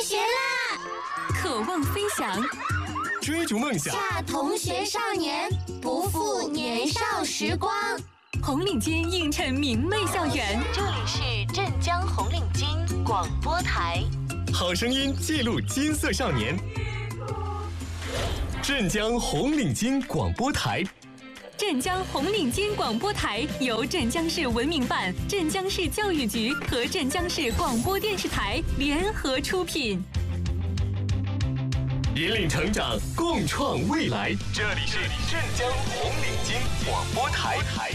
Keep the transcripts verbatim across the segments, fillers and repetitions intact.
学啦！ 渴望飞翔， 追逐梦想， 恰同学少年，不负年少时光。 红领巾映衬明媚校园。 这里是镇江红领巾广播台， 好声音记录金色少年。镇江红领巾广播台。 镇江红领巾广播台由镇江市文明办、镇江市教育局和镇江市广播电视台联合出品， 引领成长，共创未来。这里是镇江红领巾广播台。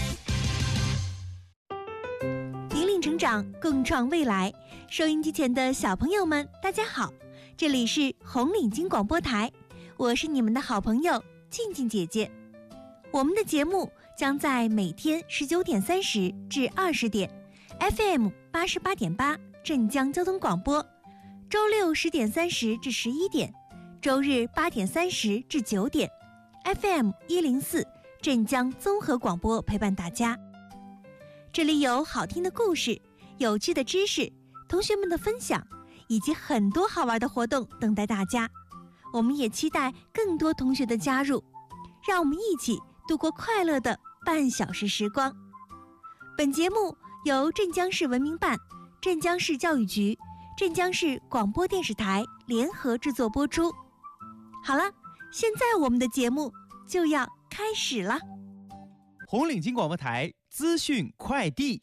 引领成长，共创未来。收音机前的小朋友们，大家好，这里是红领巾广播台，我是你们的好朋友静静姐姐。我们的节目将在每天十九点三十至二十点 F M 八十八点八镇江交通广播，周六十点三十至十一点，周日八点三十至九点 F M 一零四镇江综合广播陪伴大家。这里有好听的故事、有趣的知识、同学们的分享，以及很多好玩的活动等待大家。我们也期待更多同学的加入，让我们一起度过快乐的半小时时光。本节目由镇江市文明办、镇江市教育局、镇江市广播电视台联合制作播出。好了，现在我们的节目就要开始了。 红领巾广播台资讯快递。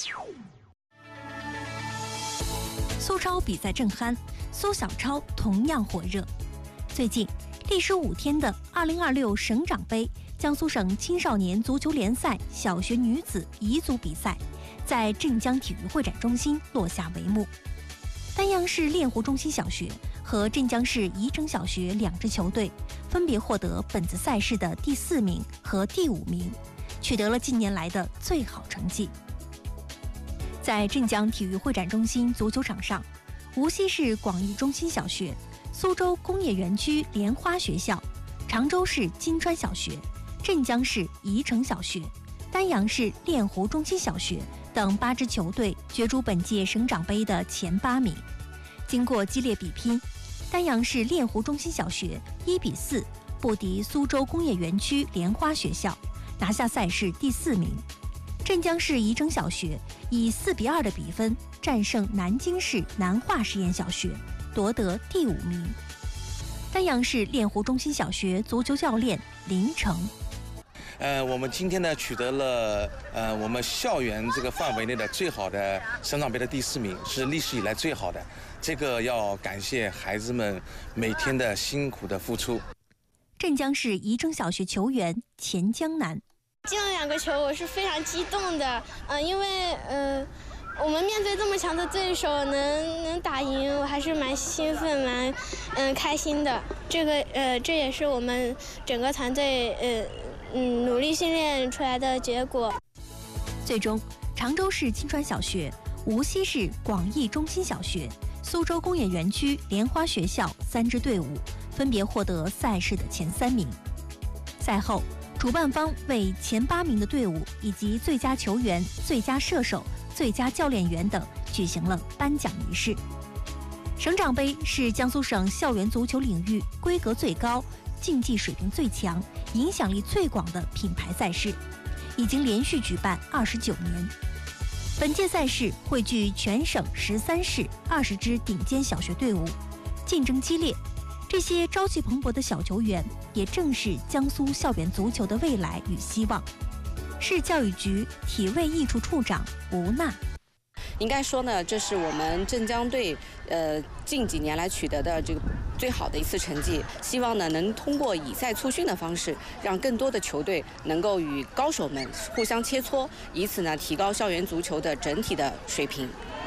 苏超比赛正酣，苏小超同样火热。最近历时五天的二零二六省长杯江苏省青少年足球联赛小学女子乙组比赛在镇江体育会展中心落下帷幕。丹阳市练湖中心小学和镇江市宜城小学两支球队分别获得本次赛事的第四名和第五名，取得了近年来的最好成绩。在镇江体育会展中心足球场上，无锡市广义中心小学、苏州工业园区莲花学校、常州市金川小学、镇江市宜城小学、丹阳市练湖中心小学等八支球队角逐本届省长杯的前八名。经过激烈比拼，丹阳市练湖中心小学一比四不敌苏州工业园区莲花学校，拿下赛事第四名。镇江市宜城小学以四比二的比分战胜南京市南化实验小学，夺得第五名。丹阳市练湖中心小学足球教练林成。 呃，我们今天呢取得了呃我们校园这个范围内的最好的省长杯的第四名，是历史以来最好的。这个要感谢孩子们每天的辛苦的付出。 镇江市宜城小学球员钱江南。 进了两个球，我是非常激动的，嗯、呃，因为呃，我们面对这么强的对手，能能打赢，我还是蛮兴奋、蛮嗯、呃、开心的。这个呃，这也是我们整个团队呃嗯努力训练出来的结果。 最终，常州市金川小学、无锡市广义中心小学、苏州工业园区莲花学校三支队伍分别获得赛事的前三名。赛后，主办方为前八名的队伍以及最佳球员、最佳射手、最佳教练员等举行了颁奖仪式。省长杯是江苏省校园足球领域规格最高、竞技水平最强、影响力最广的品牌赛事，已经连续举办二十九年。本届赛事汇聚全省十三市二十支顶尖小学队伍，竞争激烈。这些朝气蓬勃的小球员，也正是江苏校园足球的未来与希望。市教育局体卫艺术处长吴娜。 应该说呢，这是我们镇江队呃近几年来取得的这个最好的一次成绩。希望呢能通过以赛促训的方式，让更多的球队能够与高手们互相切磋，以此呢提高校园足球的整体的水平。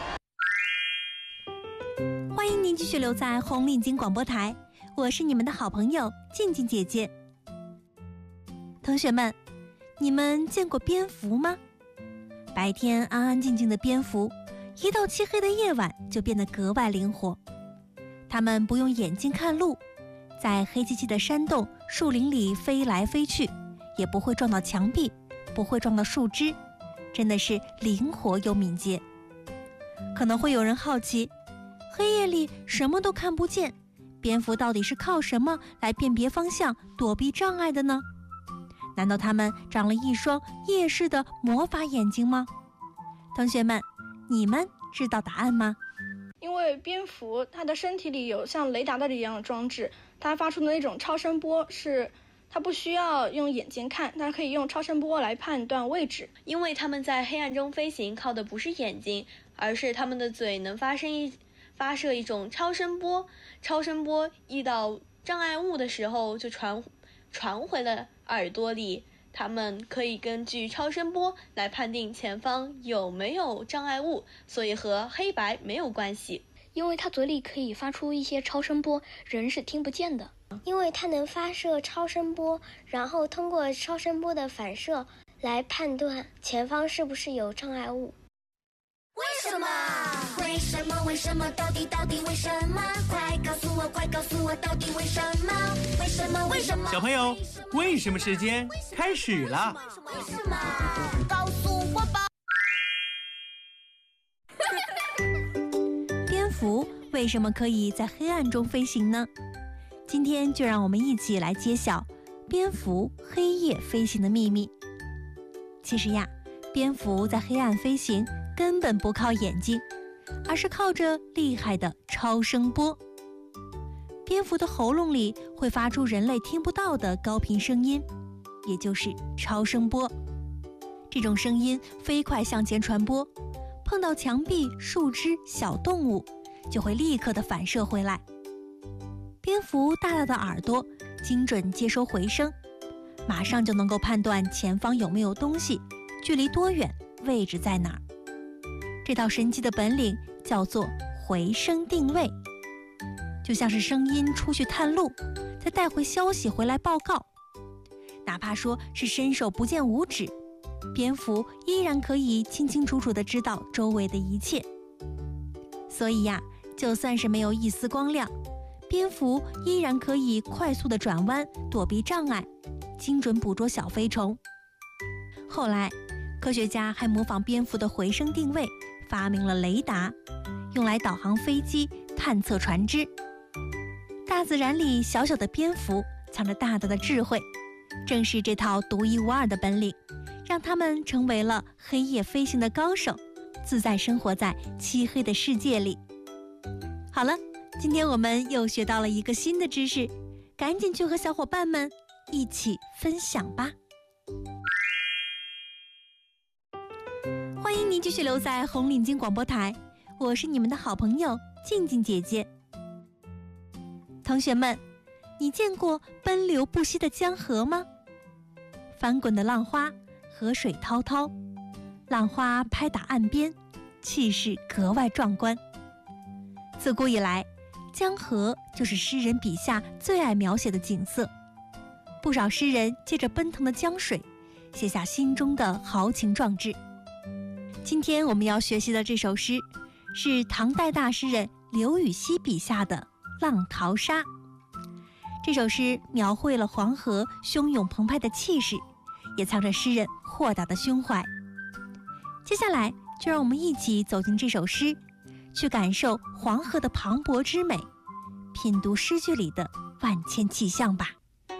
欢迎您继续留在红领巾广播台，我是你们的好朋友静静姐姐。同学们，你们见过蝙蝠吗？白天安安静静的蝙蝠，一到漆黑的夜晚就变得格外灵活。它们不用眼睛看路，在黑漆漆的山洞、树林里飞来飞去，也不会撞到墙壁，不会撞到树枝，真的是灵活又敏捷。可能会有人好奇， 黑夜里什么都看不见，蝙蝠到底是靠什么来辨别方向、躲避障碍的呢？难道它们长了一双夜视的魔法眼睛吗？同学们，你们知道答案吗？ 因为蝙蝠它的身体里有像雷达的一样的装置，它发出的那种超声波是它不需要用眼睛看，它可以用超声波来判断位置。 因为它们在黑暗中飞行靠的不是眼睛，而是它们的嘴能发生一发射一种超声波，超声波遇到障碍物的时候就传传回了耳朵里，它们可以根据超声波来判定前方有没有障碍物，所以和黑白没有关系。 因为它嘴里可以发出一些超声波，人是听不见的。 因为它能发射超声波，然后通过超声波的反射来判断前方是不是有障碍物。 为什么？为什么？为什么？到底到底为什么？快告诉我，快告诉我，到底为什么？为什么？为什么？ 小朋友，为什么时间开始了？ 为什么？告诉我吧。 蝙蝠为什么可以在黑暗中飞行呢？今天就让我们一起来揭晓蝙蝠黑夜飞行的秘密。其实呀，蝙蝠在黑暗飞行根本不靠眼睛，而是靠着厉害的超声波。蝙蝠的喉咙里会发出人类听不到的高频声音，也就是超声波。这种声音飞快向前传播，碰到墙壁、树枝、小动物，就会立刻的反射回来。蝙蝠大大的耳朵精准接收回声，马上就能够判断前方有没有东西，距离多远，位置在哪儿。这套神奇的本领叫做回声定位，就像是声音出去探路，再带回消息回来报告。哪怕说是伸手不见五指，蝙蝠依然可以清清楚楚地知道周围的一切。所以呀，就算是没有一丝光亮，蝙蝠依然可以快速地转弯，躲避障碍，精准捕捉小飞虫。后来，科学家还模仿蝙蝠的回声定位，发明了雷达，用来导航飞机、探测船只。大自然里小小的蝙蝠藏着大大的智慧，正是这套独一无二的本领，让他们成为了黑夜飞行的高手，自在生活在漆黑的世界里。好了，今天我们又学到了一个新的知识，赶紧去和小伙伴们一起分享吧。欢迎您继续留在红领巾广播台，我是你们的好朋友静静姐姐。同学们，你见过奔流不息的江河吗？翻滚的浪花，河水滔滔，浪花拍打岸边，气势格外壮观。自古以来，江河就是诗人笔下最爱描写的景色。不少诗人借着奔腾的江水，写下心中的豪情壮志。今天我们要学习的这首诗，是唐代大诗人刘禹锡笔下的《浪淘沙》。这首诗描绘了黄河汹涌澎湃的气势，也藏着诗人豁达的胸怀。接下来，就让我们一起走进这首诗，去感受黄河的磅礴之美，品读诗句里的万千气象吧。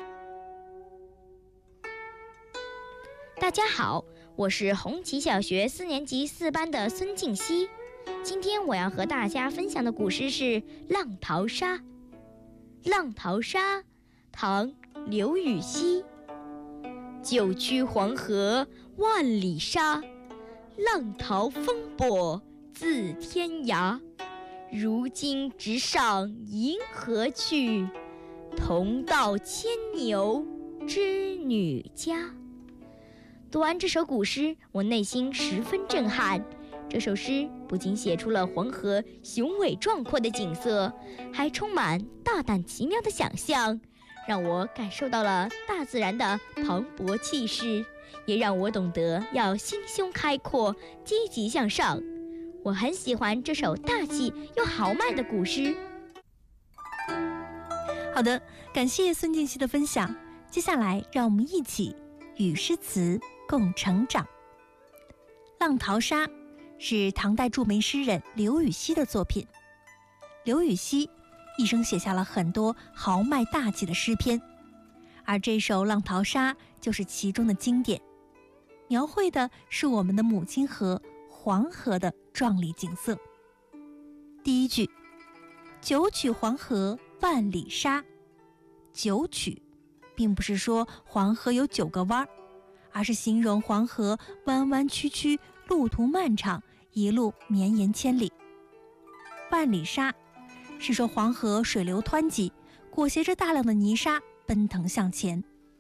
大家好，我是红旗小学四年级四班的孙静熙。今天我要和大家分享的古诗是《浪淘沙》。《浪淘沙》唐·刘禹锡。九曲黄河万里沙，浪淘风簸自天涯。如今直上银河去，同到牵牛织女家。读完这首古诗，我内心十分震撼。这首诗不仅写出了黄河雄伟壮阔的景色，还充满大胆奇妙的想象，让我感受到了大自然的磅礴气势，也让我懂得要心胸开阔，积极向上。我很喜欢这首大气又豪迈的古诗。 好的，感谢孙静熙的分享。接下来，让我们一起与诗词共成长。《浪淘沙》是唐代著名诗人刘禹锡的作品。 刘禹锡一生写下了很多豪迈大气的诗篇，而这首《浪淘沙》就是其中的经典，描绘的是我们的母亲河黄河的壮丽景色。第一句，九曲黄河万里沙。九曲并不是说黄河有九个弯，而是形容黄河弯弯曲曲，路途漫长，一路绵延千里。万里沙是说黄河水流湍急，裹挟着大量的泥沙奔腾向前。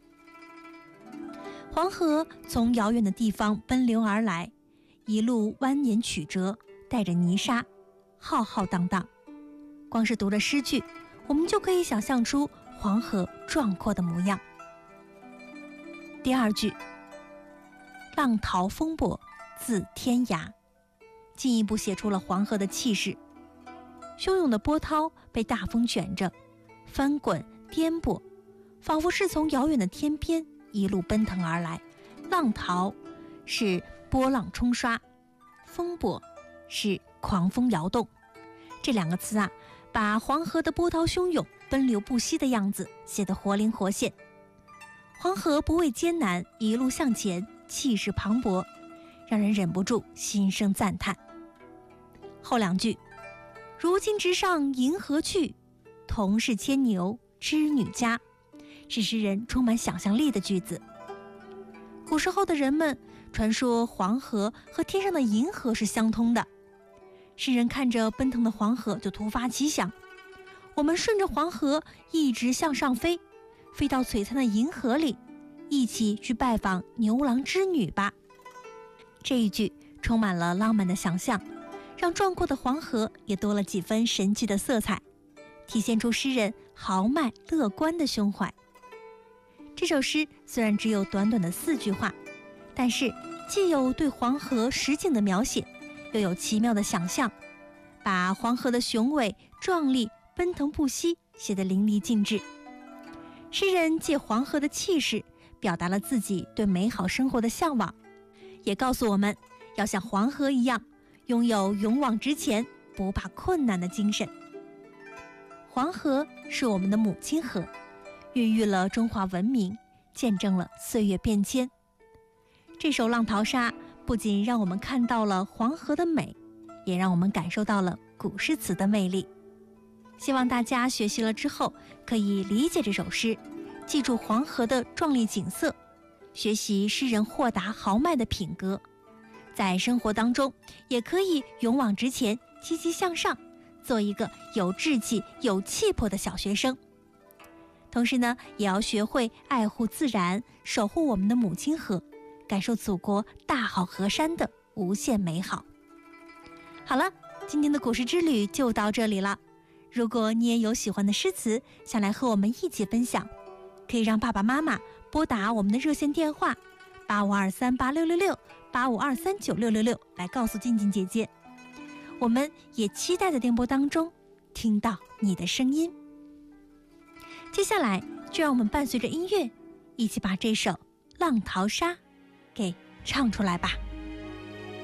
黄河从遥远的地方奔流而来，一路蜿蜒曲折，带着泥沙，浩浩荡荡。光是读了诗句，我们就可以想象出黄河壮阔的模样。第二句，浪淘风簸自天涯，进一步写出了黄河的气势。汹涌的波涛被大风卷着，翻滚颠簸，仿佛是从遥远的天边一路奔腾而来。浪淘是波浪冲刷，风簸是狂风摇动。这两个词啊，把黄河的波涛汹涌、奔流不息的样子写得活灵活现。黄河不畏艰难，一路向前，气势磅礴，让人忍不住心生赞叹。后两句，如今直上银河去，同是牵牛织女家，是诗人充满想象力的句子。古时候的人们传说黄河和天上的银河是相通的，诗人看着奔腾的黄河就突发奇想，我们顺着黄河一直向上飞，飞到璀璨的银河里，一起去拜访牛郎织女吧。这一句充满了浪漫的想象，让壮阔的黄河也多了几分神奇的色彩，体现出诗人豪迈乐观的胸怀。这首诗虽然只有短短的四句话，但是既有对黄河实景的描写，又有奇妙的想象，把黄河的雄伟壮丽、奔腾不息写得淋漓尽致。诗人借黄河的气势，表达了自己对美好生活的向往，也告诉我们要像黄河一样，拥有勇往直前、不怕困难的精神。黄河是我们的母亲河，孕育了中华文明，见证了岁月变迁。这首《浪淘沙》不仅让我们看到了黄河的美，也让我们感受到了古诗词的魅力。希望大家学习了之后，可以理解这首诗，记住黄河的壮丽景色，学习诗人豁达豪迈的品格，在生活当中也可以勇往直前，积极向上，做一个有志气、有气魄的小学生。同时呢，也要学会爱护自然，守护我们的母亲河，感受祖国大好河山的无限美好。好了，今天的古诗之旅就到这里了。如果你也有喜欢的诗词，想来和我们一起分享，可以让爸爸妈妈拨打我们的热线电话八五二三八六六六八五二三九六六六来告诉静静姐姐。我们也期待在电波当中听到你的声音。接下来就让我们伴随着音乐，一起把这首《浪淘沙》给唱出来吧。